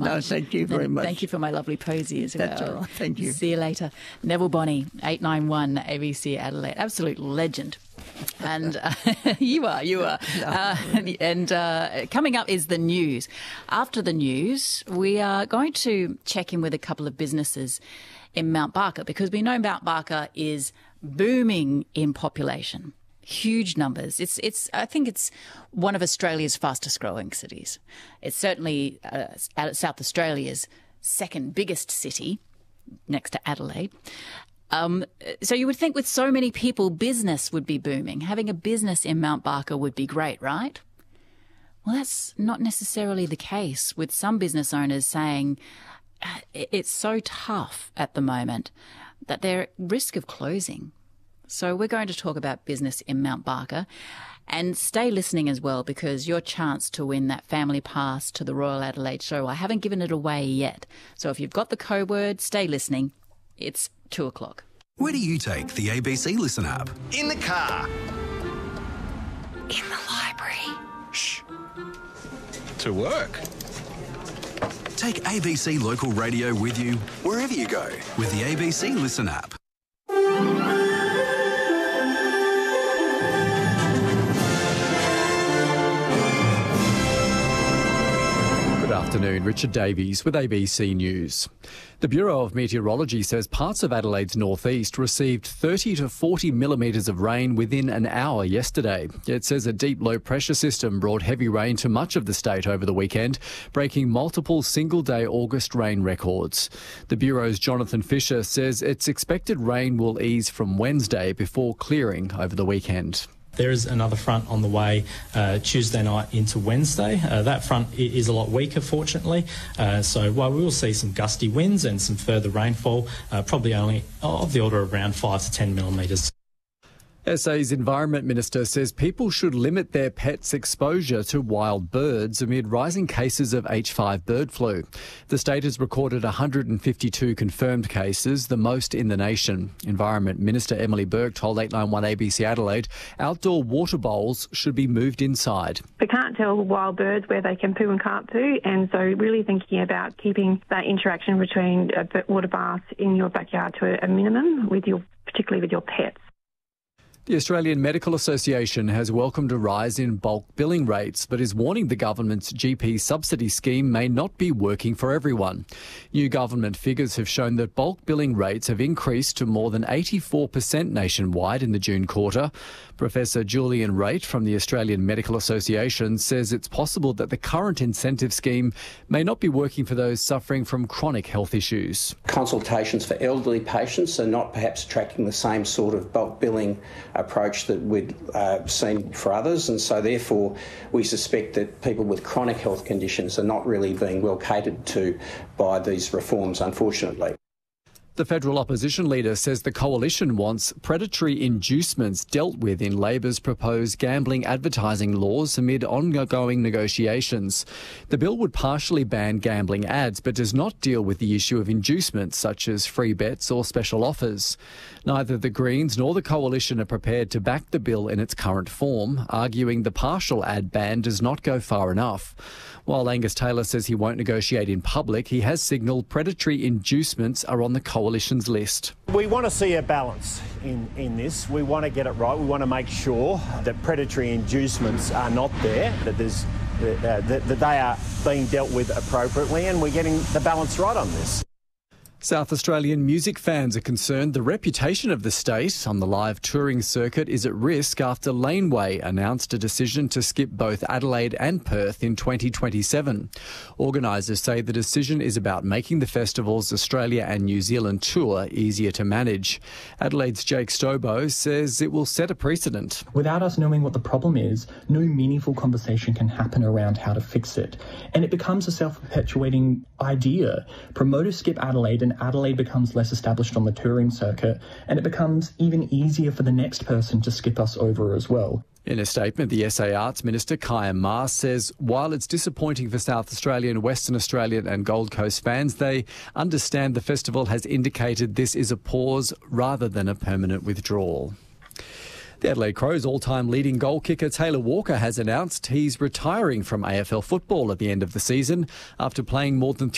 No, thank you very much. Thank you for my lovely posy as well. That's all right. Thank you. See you later. Neville Bonney, 891 ABC Adelaide. Absolute legend. And you are. Coming up is the news. After the news, we are going to check in with a couple of businesses in Mount Barker, because we know Mount Barker is booming in population. Huge numbers. I think it's one of Australia's fastest growing cities. It's certainly South Australia's second biggest city, next to Adelaide. So you would think with so many people, business would be booming. Having a business in Mount Barker would be great, right? Well, that's not necessarily the case, with some business owners saying it's so tough at the moment that they're at risk of closing. So we're going to talk about business in Mount Barker, and stay listening as well, because your chance to win that family pass to the Royal Adelaide Show, I haven't given it away yet. So if you've got the code word, stay listening. It's 2:00. Where do you take the ABC Listen app? In the car. In the library. Shh. To work. Take ABC Local Radio with you wherever you go with the ABC Listen app. Good afternoon, Richard Davies with ABC News. The Bureau of Meteorology says parts of Adelaide's northeast received 30 to 40 millimetres of rain within an hour yesterday. It says a deep low pressure system brought heavy rain to much of the state over the weekend, breaking multiple single-day August rain records. The Bureau's Jonathan Fisher says its expected rain will ease from Wednesday before clearing over the weekend. There is another front on the way Tuesday night into Wednesday. That front is a lot weaker, fortunately. So while we will see some gusty winds and some further rainfall, probably only of the order of around 5 to 10 millimetres. SA's Environment Minister says people should limit their pets' exposure to wild birds amid rising cases of H5 bird flu. The state has recorded 152 confirmed cases, the most in the nation. Environment Minister Emily Burke told 891 ABC Adelaide outdoor water bowls should be moved inside. We can't tell wild birds where they can poo and can't poo, and so really thinking about keeping that interaction between a water bath in your backyard to a minimum, particularly with your pets. The Australian Medical Association has welcomed a rise in bulk billing rates, but is warning the government's GP subsidy scheme may not be working for everyone. New government figures have shown that bulk billing rates have increased to more than 84% nationwide in the June quarter. Professor Julian Raitt from the Australian Medical Association says it's possible that the current incentive scheme may not be working for those suffering from chronic health issues. Consultations for elderly patients are not perhaps attracting the same sort of bulk billing approach that we'd seen for others, and so therefore we suspect that people with chronic health conditions are not really being well catered to by these reforms, unfortunately. The federal opposition leader says the coalition wants predatory inducements dealt with in Labor's proposed gambling advertising laws amid ongoing negotiations. The bill would partially ban gambling ads but does not deal with the issue of inducements such as free bets or special offers. Neither the Greens nor the coalition are prepared to back the bill in its current form, arguing the partial ad ban does not go far enough. While Angus Taylor says he won't negotiate in public, he has signalled predatory inducements are on the coalition's list. We want to see a balance in this. We want to get it right. We want to make sure that predatory inducements are not there, that they are being dealt with appropriately, and we're getting the balance right on this. South Australian music fans are concerned the reputation of the state on the live touring circuit is at risk after Laneway announced a decision to skip both Adelaide and Perth in 2027. Organisers say the decision is about making the festival's Australia and New Zealand tour easier to manage. Adelaide's Jake Stobo says it will set a precedent. Without us knowing what the problem is, no meaningful conversation can happen around how to fix it. And it becomes a self-perpetuating idea. Promoters skip Adelaide and Adelaide becomes less established on the touring circuit, and it becomes even easier for the next person to skip us over as well. In a statement, the SA Arts Minister, Kaya Ma, says while it's disappointing for South Australian, Western Australian and Gold Coast fans, they understand the festival has indicated this is a pause rather than a permanent withdrawal. The Adelaide Crows' all-time leading goal kicker Taylor Walker has announced he's retiring from AFL football at the end of the season after playing more than